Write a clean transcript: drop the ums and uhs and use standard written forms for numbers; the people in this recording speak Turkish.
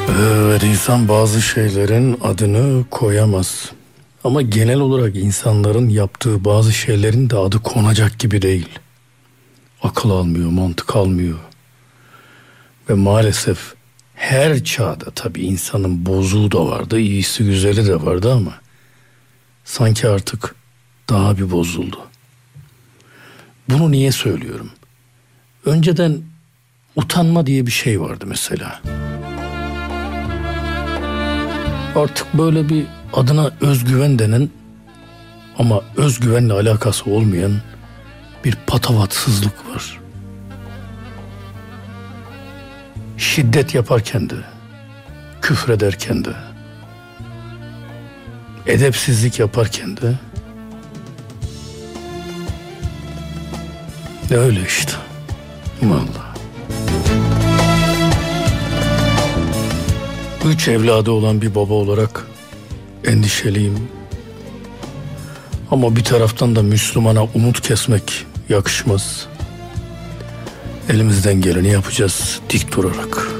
Evet, insan bazı şeylerin adını koyamaz. Ama genel olarak insanların yaptığı bazı şeylerin de adı konacak gibi değil. Akıl almıyor, mantık almıyor. Ve maalesef her çağda tabii insanın bozuğu da vardı, iyisi güzeli de vardı ama sanki artık daha bir bozuldu. Bunu niye söylüyorum? Önceden utanma diye bir şey vardı mesela. Artık böyle bir adına özgüven denen ama özgüvenle alakası olmayan bir patavatsızlık var. Şiddet yaparken de, küfrederken de, edepsizlik yaparken de öyle işte. Vallahi. 3 evladı olan bir baba olarak endişeliyim. Ama bir taraftan da Müslümana umut kesmek yakışmaz. Elimizden geleni yapacağız dik durarak.